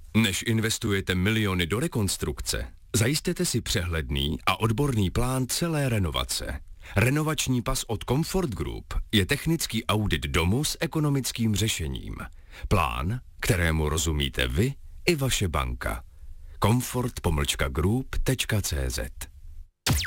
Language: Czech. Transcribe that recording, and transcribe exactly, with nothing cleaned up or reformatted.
Než investujete miliony do rekonstrukce, zajistěte si přehledný a odborný plán celé renovace. Renovační pas od Comfort Group je technický audit domu s ekonomickým řešením. Plán, kterému rozumíte vy i vaše banka. comfort pomlčka group tečka cé zet